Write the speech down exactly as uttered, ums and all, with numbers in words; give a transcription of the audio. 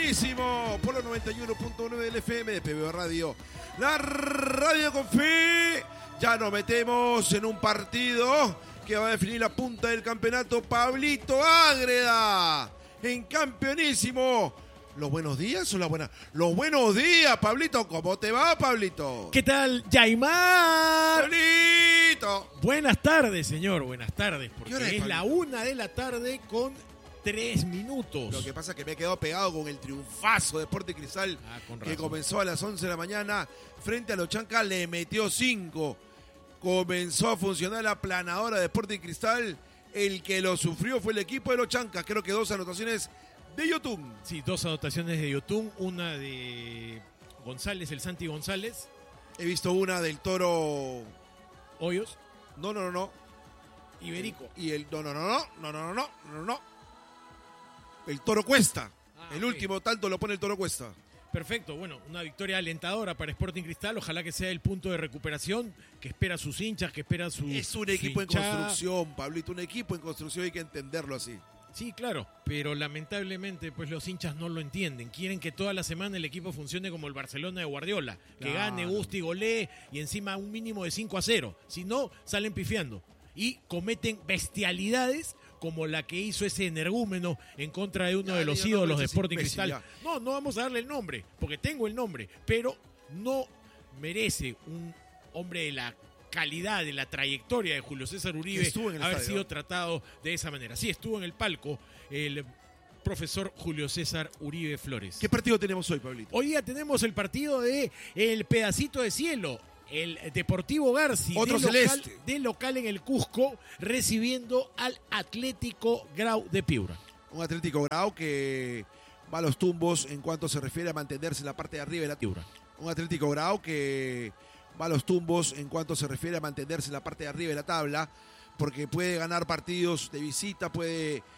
campeonísimo por los noventa y uno punto nueve del F M de P B O Radio. La radio con fe. Ya nos metemos en un partido que va a definir la punta del campeonato. Pablito Ágreda en campeonísimo. ¿Los buenos días o las buenas? Los buenos días, Pablito. ¿Cómo te va, Pablito? ¿Qué tal, Yaimar? Pablito. Buenas tardes, señor. Buenas tardes. Porque ¿Qué hora es, es Pablito? la una de la tarde con tres minutos. Lo que pasa es que me he quedado pegado con el triunfazo de Sporting Cristal, Ah, con que razón. comenzó a las once de la mañana frente a los Chancas, le metió cinco. Comenzó a funcionar la planadora de Sporting Cristal. El que lo sufrió fue el equipo de los Chancas. Creo que dos anotaciones de Yotun. Sí, dos anotaciones de Yotun, una de González, el Santi González. He visto una del Toro. Hoyos. No, no, no, no. Iberico. Y el. No, no, no, no, no, no, no, no, no, no. El Toro Cuesta. Ah, el ok. último tanto lo pone el Toro Cuesta. Perfecto, bueno, una victoria alentadora para Sporting Cristal, ojalá que sea el punto de recuperación que espera a sus hinchas, que espera a su Es un su equipo en hinchada. construcción, Pablito. Un equipo en construcción, hay que entenderlo así. Sí, claro, pero lamentablemente pues los hinchas no lo entienden. Quieren que toda la semana el equipo funcione como el Barcelona de Guardiola, que Claro. gane, guste y golee y encima un mínimo de cinco a cero. Si no, salen pifiando y cometen bestialidades como la que hizo ese energúmeno en contra de uno Ya, de los diga, no, ídolos de ese es Sporting imbécil, Cristal. ya. No, no vamos a darle el nombre, porque tengo el nombre, pero no merece un hombre de la calidad, de la trayectoria de Julio César Uribe Estuvo en el haber estadio, sido ¿no? tratado de esa manera. Sí, estuvo en el palco el profesor Julio César Uribe Flores. ¿Qué partido tenemos hoy, Pablito? Hoy día tenemos el partido de el pedacito de cielo, el Deportivo Garci, Otro de local, celeste. de local en el Cusco, recibiendo al Atlético Grau de Piura. Un Atlético Grau que va a los tumbos en cuanto se refiere a mantenerse en la parte de arriba de la Piura. Un Atlético Grau que va a los tumbos en cuanto se refiere a mantenerse en la parte de arriba de la tabla, porque puede ganar partidos de visita, puede